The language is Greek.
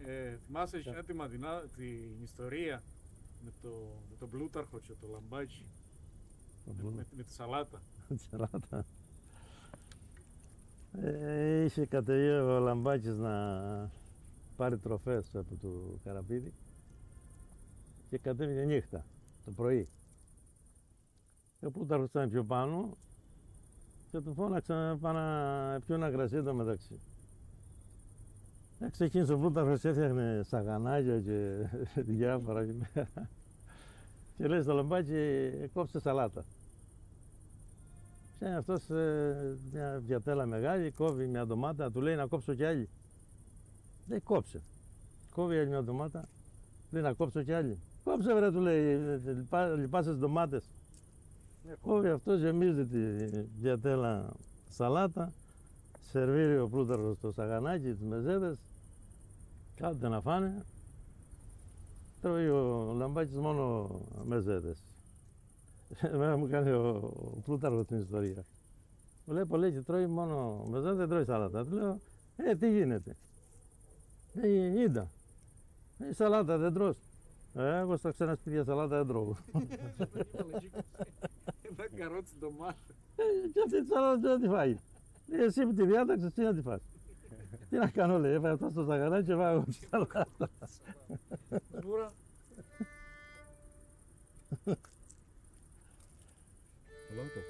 Θυμάσαι έτοιμα την ιστορία με τον Πλούταρχο και το λαμπάκι, με τη σαλάτα. Τη σαλάτα. Είχε κατεβεί ο Λαμπάκης να πάρει τροφές από το Καραπίδι και κατέβηκε νύχτα, το πρωί. Ο Πλούταρχος ήταν πιο πάνω και του φώναξαν πάνω να πιούν ένα κρασί το μεταξύ. Ξεκίνησε ο Πλούταρχος, έφτιαχνε σαγανάκια και διάφορα εκεί πέρα. Και λέει στο Λαμπάκι, κόψε σαλάτα. Πιάνει αυτός μια πιατέλα μεγάλη, κόβει μια ντομάτα, του λέει να κόψω κι άλλη. Δεν κόψε. Κόβει άλλη μια ντομάτα, λέει να κόψω κι άλλη. Κόψε βρε, του λέει, λυπάσαι τις ντομάτες. Κόβει αυτός, γεμίζει τη πιατέλα σαλάτα, σερβίρει ο Πλούταρχος το σαγανάκι, τις μεζέδες, κάθονται να φάνε. Τρώει ο Λαμπάκης μόνο μεζέδες. Εμένα μου κάνει ο Πλούταρχος την ιστορία. Μου λέει, πολύ και τρώει μόνο μεζέδες, δεν τρώει σαλάτα. Του λέω, τι γίνεται. Είδα. Η σαλάτα δεν τρως. Εγώ στα ξένα σπίτια σαλάτα δεν τρώω. Ένα καρότσι ντομάτα. Και αυτή τη σαλάτα δεν τη φάει. Εσύ που τη διάταξες, εσύ να τη φας. Τι να κάνω, λέει, έφαγα αυτό στο σαγανάκι και φάγω τη σαλάτα. Σβούρα. Hello,